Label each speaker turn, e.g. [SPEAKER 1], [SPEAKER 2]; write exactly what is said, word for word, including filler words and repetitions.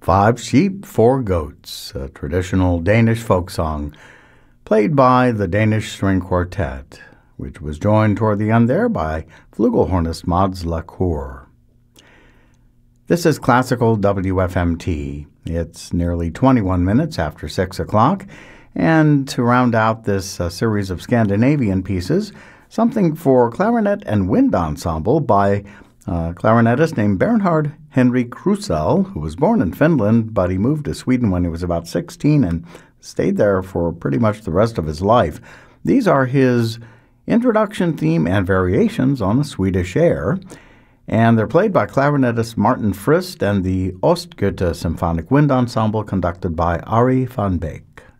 [SPEAKER 1] Five Sheep, Four Goats, a traditional Danish folk song played by the Danish String Quartet, which was joined toward the end there by flugelhornist Mads Lacour. This is Classical W F M T. It's nearly twenty-one minutes after six o'clock, and to round out this uh, series of Scandinavian pieces, something for clarinet and wind ensemble by a clarinetist named Bernhard Henry Krusell, who was born in Finland, but he moved to Sweden when he was about sixteen and stayed there for pretty much the rest of his life. These are his introduction theme and variations on the Swedish air, and they're played by clarinetist Martin Frist and the Ostgöta Symphonic Wind Ensemble conducted by Ari van Beek.